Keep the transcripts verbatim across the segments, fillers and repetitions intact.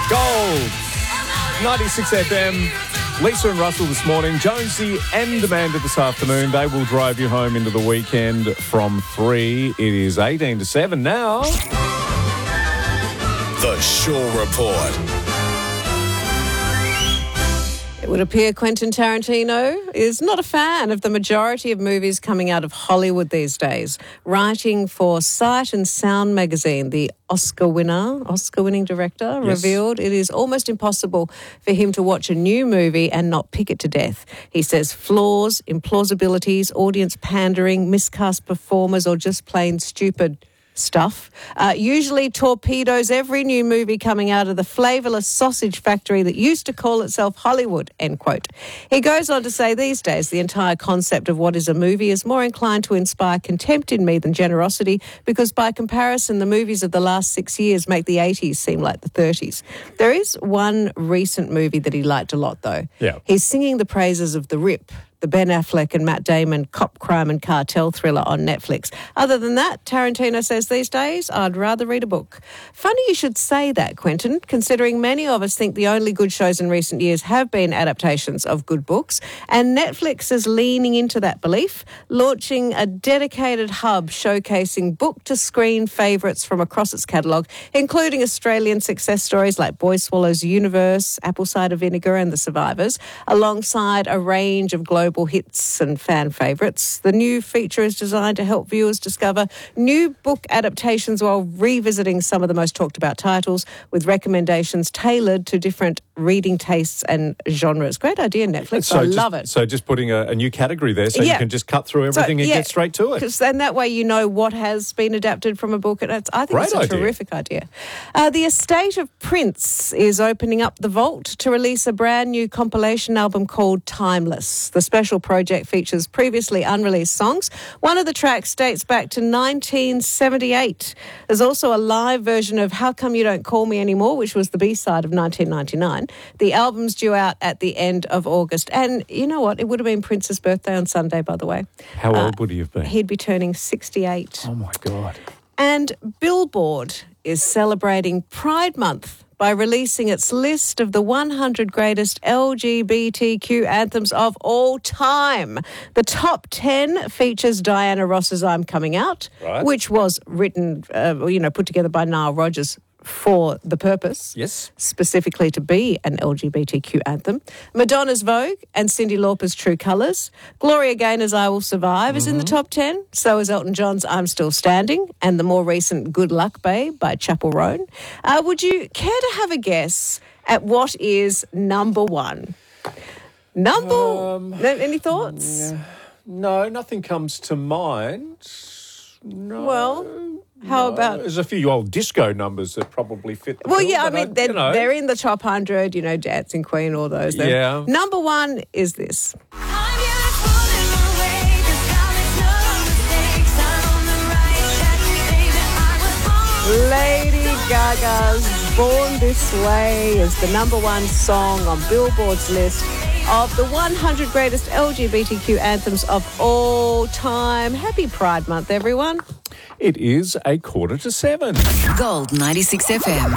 Gold. ninety-six F M. Lisa and Russell this morning. Jonesy and Amanda this afternoon. They will drive you home into the weekend from three. It is eighteen to seven now. The Shaw Report. It would appear Quentin Tarantino is not a fan of the majority of movies coming out of Hollywood these days. Writing for Sight and Sound magazine, the Oscar winner, Oscar-winning director, Yes. revealed it is almost impossible for him to watch a new movie and not pick it to death. He says flaws, implausibilities, audience pandering, miscast performers, or just plain stupid stuff uh, usually torpedoes every new movie coming out of the flavourless sausage factory that used to call itself Hollywood, end quote. He goes on to say these days the entire concept of what is a movie is more inclined to inspire contempt in me than generosity, because by comparison the movies of the last six years make the eighties seem like the thirties. There is one recent movie that he liked a lot though. Yeah. He's singing the praises of The Rip, the Ben Affleck and Matt Damon cop, crime and cartel thriller on Netflix. Other than that, Tarantino says these days, I'd rather read a book. Funny you should say that, Quentin, considering many of us think the only good shows in recent years have been adaptations of good books, and Netflix is leaning into that belief, launching a dedicated hub showcasing book-to-screen favourites from across its catalogue, including Australian success stories like Boy Swallows Universe, Apple Cider Vinegar and The Survivors, alongside a range of global hits and fan favourites. The new feature is designed to help viewers discover new book adaptations while revisiting some of the most talked about titles, with recommendations tailored to different reading tastes and genres. Great idea, Netflix. So I just, love it. So just putting a, a new category there so Yeah. you can just cut through everything So, and yeah, get straight to it. 'cause then that way you know what has been adapted from a book. And it's, I think Great it's a idea. terrific idea. Uh, the estate of Prince is opening up the vault to release a brand new compilation album called Timeless. The special project features previously unreleased songs. One of the tracks dates back to nineteen seventy-eight. There's also a live version of How Come You Don't Call Me Anymore, which was the B-side of nineteen ninety-nine. The album's due out at the end of August. And you know what? It would have been Prince's birthday on Sunday, by the way. How Uh, old would he have been? He'd be turning sixty-eight. Oh, my God. And Billboard is celebrating Pride Month by releasing its list of the one hundred greatest L G B T Q anthems of all time. The top ten features Diana Ross's I'm Coming Out, Right. which was written, uh, you know, put together by Nile Rodgers for the purpose, Yes. specifically to be an L G B T Q anthem. Madonna's Vogue and Cyndi Lauper's True Colours. Gloria Gaynor's I Will Survive is in the top ten. So is Elton John's I'm Still Standing and the more recent Good Luck Babe by Chapel Roan. Uh, would you care to have a guess at what is number one? Number... Um, No- any thoughts? No, nothing comes to mind. No. Well, how No. about... There's a few old disco numbers that probably fit the Well, bill, yeah, I but mean, they're, you know. they're in the top one hundred, you know, Dancing Queen, all those. They're- Yeah. Number one is this. I'm beautiful in my way, 'cause God makes no mistakes. I'm on the right track, baby. I was born. Lady Gaga's Born This Way is the number one song on Billboard's list of the one hundred greatest L G B T Q anthems of all time. Happy Pride Month, everyone. It is a quarter to seven. Gold ninety-six F M.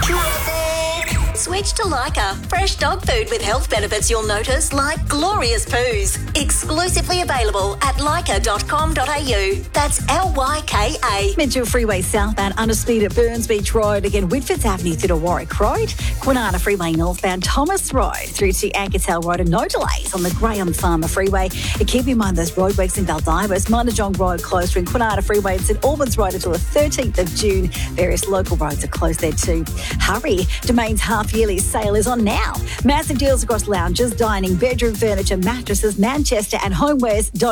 Switch to Leica. Fresh dog food with health benefits you'll notice, like glorious poos. Exclusively available at leica dot com dot a u. That's L Y K A. Mitchell Freeway southbound under speed at Burns Beach Road, again Whitfords Avenue through to Warwick Road, Kwinana Freeway northbound Thomas Road through to Ankertel Road, and no delays on the Graham Farmer Freeway. And keep in mind those roadworks in Baldivis, Munajong Road closed in Kwinana Freeway and St Albans Road until the thirteenth of June. Various local roads are closed there too. Hurry, Domain's half-yearly sale is on now. Massive deals across lounges, dining, bedroom furniture, mattresses, Manchester and homewares.